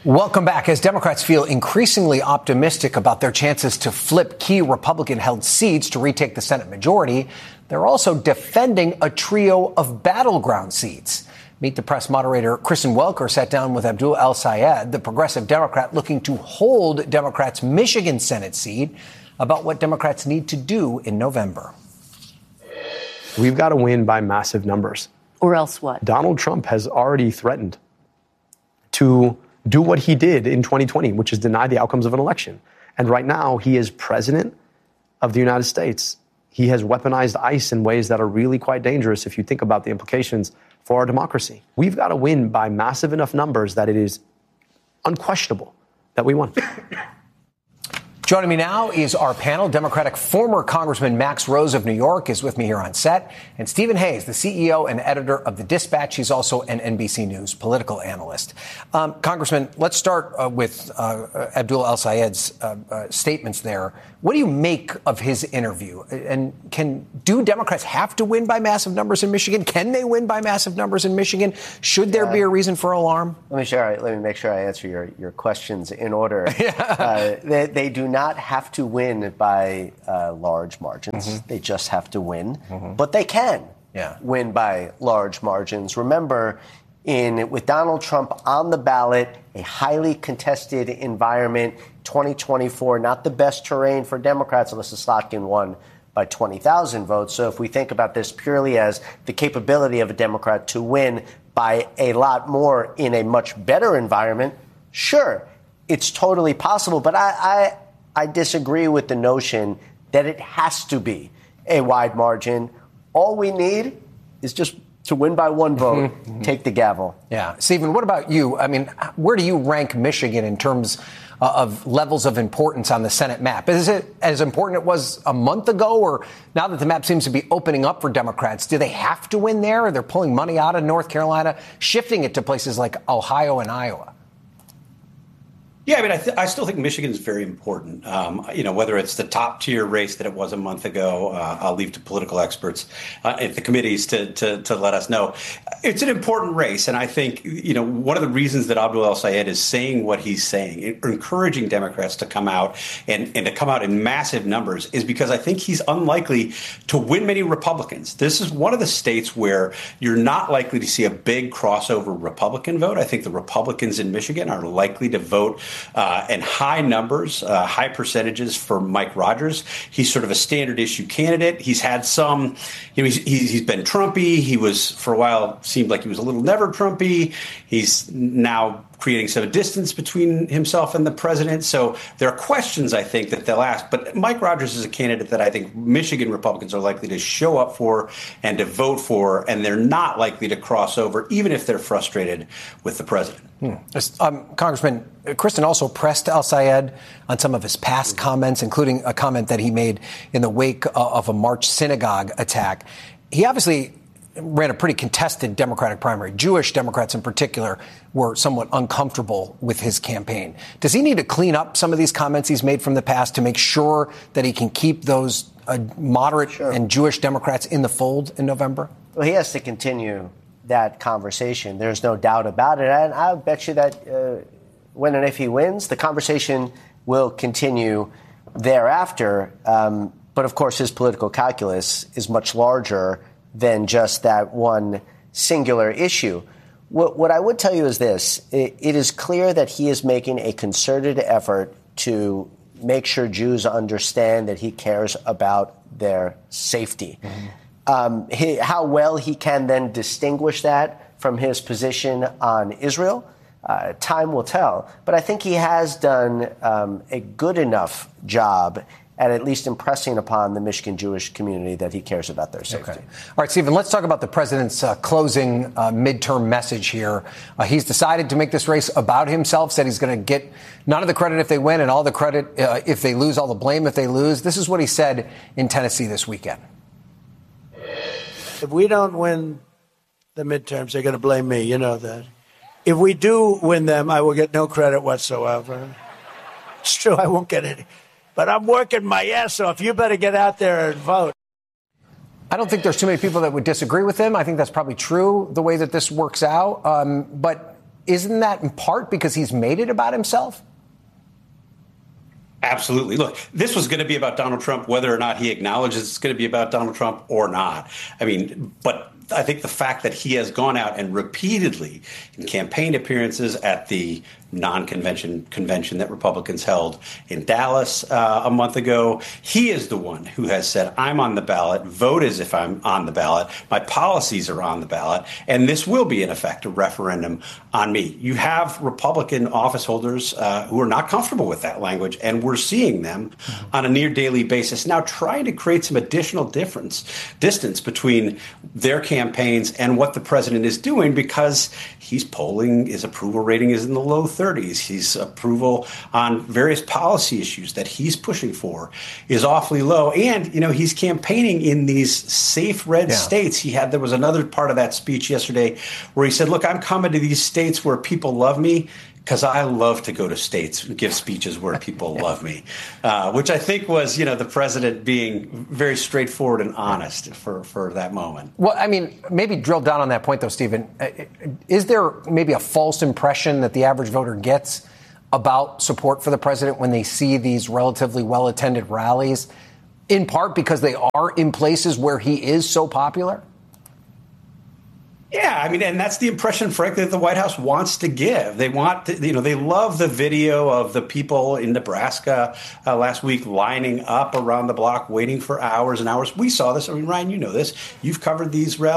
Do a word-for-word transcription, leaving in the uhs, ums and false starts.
Welcome back. As Democrats feel increasingly optimistic about their chances to flip key Republican-held seats to retake the Senate majority, they're also defending a trio of battleground seats. Meet the Press moderator Kristen Welker sat down with Abdul El-Sayed, the progressive Democrat looking to hold Democrats' Michigan Senate seat, about what Democrats need to do in November. We've got to win by massive numbers. Or else what? Donald Trump has already threatened to do what he did in twenty twenty, which is deny the outcomes of an election. And right now, he is president of the United States. He has weaponized ICE in ways that are really quite dangerous if you think about the implications for our democracy. We've got to win by massive enough numbers that it is unquestionable that we won. Joining me now is our panel. Democratic former Congressman Max Rose of New York is with me here on set. And Stephen Hayes, the C E O and editor of The Dispatch. He's also an N B C News political analyst. Um, Congressman, let's start uh, with uh, Abdul El-Sayed's uh, uh, statements there. What do you make of his interview? And can do Democrats have to win by massive numbers in Michigan? Can they win by massive numbers in Michigan? Should there yeah. be a reason for alarm? Let me, sure, let me make sure I answer your, your questions in order. yeah. uh, they, they do not not have to win by uh, large margins. Mm-hmm. They just have to win. Mm-hmm. But they can yeah. win by large margins. Remember, in with Donald Trump on the ballot, a highly contested environment, twenty twenty-four, not the best terrain for Democrats. Alyssa Slotkin won by twenty thousand votes. So if we think about this purely as the capability of a Democrat to win by a lot more in a much better environment, sure, it's totally possible. But I, I I disagree with the notion that it has to be a wide margin. All we need is just to win by one vote, mm-hmm. take the gavel. Yeah. Stephen, what about you? I mean, where do you rank Michigan in terms uh, of levels of importance on the Senate map? Is it as important it was a month ago, or now that the map seems to be opening up for Democrats, do they have to win there? Or they're pulling money out of North Carolina, shifting it to places like Ohio and Iowa? Yeah, I mean, I, th- I still think Michigan is very important. Um, you know, whether it's the top tier race that it was a month ago, uh, I'll leave to political experts uh, at the committees to, to to let us know. It's an important race, and I think you know one of the reasons that Abdul El-Sayed is saying what he's saying, encouraging Democrats to come out and, and to come out in massive numbers, is because I think he's unlikely to win many Republicans. This is one of the states where you're not likely to see a big crossover Republican vote. I think the Republicans in Michigan are likely to vote Uh, and high numbers, uh, high percentages for Mike Rogers. He's sort of a standard issue candidate. He's had some, you know, he's, he's been Trumpy. He was, for a while, seemed like he was a little never Trumpy. He's now creating some distance between himself and the president. So there are questions, I think, that they'll ask. But Mike Rogers is a candidate that I think Michigan Republicans are likely to show up for and to vote for, and they're not likely to cross over, even if they're frustrated with the president. Hmm. Um, Congressman, Kristen also pressed El-Sayed on some of his past comments, including a comment that he made in the wake of a March synagogue attack. He obviously ran a pretty contested Democratic primary. Jewish Democrats in particular were somewhat uncomfortable with his campaign. Does he need to clean up some of these comments he's made from the past to make sure that he can keep those uh, moderate sure. and Jewish Democrats in the fold in November? Well, he has to continue that conversation. There's no doubt about it. And I bet you that uh, when and if he wins, the conversation will continue thereafter. Um, but, of course, his political calculus is much larger than just that one singular issue. What, what I would tell you is this. It, it is clear that he is making a concerted effort to make sure Jews understand that he cares about their safety. Mm-hmm. Um, he, how well he can then distinguish that from his position on Israel, uh, time will tell. But I think he has done um, a good enough job at at least impressing upon the Michigan Jewish community that he cares about their safety. Okay. All right, Stephen, let's talk about the president's uh, closing uh, midterm message here. Uh, he's decided to make this race about himself, said he's going to get none of the credit if they win and all the credit uh, if they lose, all the blame if they lose. This is what he said in Tennessee this weekend. If we don't win the midterms, they're going to blame me. You know that. If we do win them, I will get no credit whatsoever. It's true, I won't get any. But I'm working my ass off. You better get out there and vote. I don't think there's too many people that would disagree with him. I think that's probably true, the way that this works out. Um, but isn't that in part because he's made it about himself? Absolutely. Look, this was going to be about Donald Trump, whether or not he acknowledges it's going to be about Donald Trump or not. I mean, but I think the fact that he has gone out and repeatedly in campaign appearances at the non-convention convention that Republicans held in Dallas uh, a month ago, he is the one who has said, I'm on the ballot, vote as if I'm on the ballot, my policies are on the ballot, and this will be, in effect, a referendum on me. You have Republican office holders uh, who are not comfortable with that language, and we're seeing them mm-hmm. on a near daily basis now trying to create some additional difference, distance between their campaigns and what the president is doing, because he's polling, his approval rating is in the low thirties. His approval on various policy issues that he's pushing for is awfully low. And, you know, he's campaigning in these safe red yeah. states. He had, there was another part of that speech yesterday where he said, look, I'm coming to these states where people love me, because I love to go to states and give speeches where people yeah. love me, uh, which I think was, you know, the president being very straightforward and honest for, for that moment. Well, I mean, maybe drill down on that point, though, Stephen. Is there maybe a false impression that the average voter gets about support for the president when they see these relatively well-attended rallies, in part because they are in places where he is so popular? Yeah, I mean, and that's the impression, frankly, that the White House wants to give. They want, to, you know, they love the video of the people in Nebraska uh, last week lining up around the block, waiting for hours and hours. We saw this. I mean, Ryan, you know this. You've covered these rallies.